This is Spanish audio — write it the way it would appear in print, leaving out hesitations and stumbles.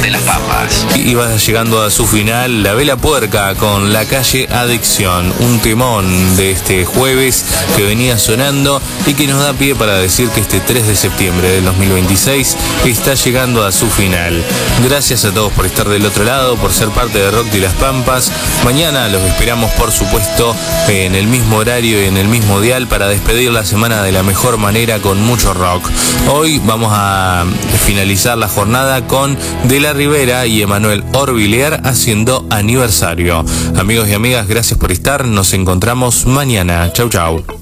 de las Pampas. Iba llegando a su final La Vela Puerca con La Calle Adicción, un temón de este jueves que venía sonando y que nos da pie para decir que este 3 de septiembre del 2026 está llegando a su final. Gracias a todos por estar del otro lado, por ser parte de Rock de las Pampas. Mañana los esperamos, por supuesto, en el mismo horario y en el mismo dial para despedir la semana de la mejor manera con mucho rock. Hoy vamos a finalizar la jornada con De la Rivera y Emanuel Orbilier haciendo aniversario. Amigos y amigas, gracias por estar. Nos encontramos mañana. Chau, chau.